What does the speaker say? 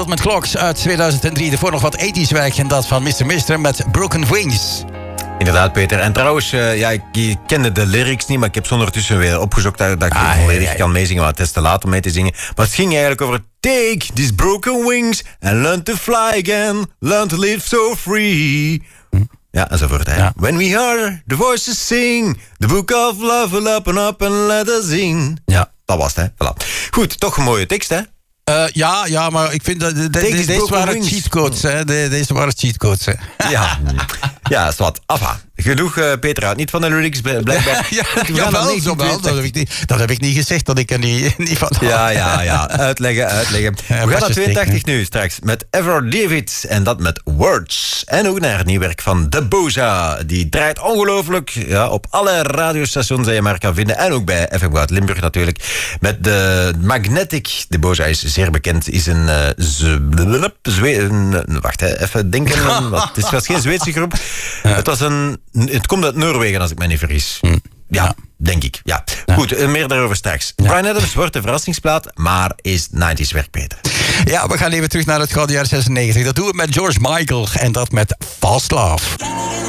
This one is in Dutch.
Development Clocks uit 2003. Daarvoor nog wat 80s werk en dat van Mr. Mister met Broken Wings. Inderdaad, Peter. En trouwens, ik kende de lyrics niet, maar ik heb ze ondertussen weer opgezocht dat ik volledig kan meezingen, want het is te laat om mee te zingen. Maar het ging eigenlijk over take these broken wings and learn to fly again, learn to live so free. Ja, enzovoort. Ja. When we hear the voices sing, the book of love will open up and let us in. Ja, dat was het, hè. Voilà. Goed, toch een mooie tekst, hè? Ja, maar ik vind dat deze waren cheatcodes, hè. Deze waren cheatcodes, hè. Ja, is wat. Enfin, genoeg, Peter houdt niet van de lyrics, blijkbaar. Jawel, dat heb ik niet gezegd, dat ik er niet van had. Ja, uitleggen. We gaan naar 82 nu straks met Ever David en dat met Words. En ook naar het nieuw werk van De Boza. Die draait ongelooflijk op alle radiostations die je maar kan vinden. En ook bij FM Goud Limburg natuurlijk. Met de Magnetic. De Boza is zeer bekend. Is een wacht, even denken. Het was geen Zweedse groep. Het komt uit Noorwegen, als ik me niet vergis. Ja, denk ik. Ja. Goed, meer daarover straks. Bryan Adams wordt de verrassingsplaat, maar is 90s werk, Peter. Ja, we gaan even terug naar het gouden jaar 96. Dat doen we met George Michael en dat met Fast Love.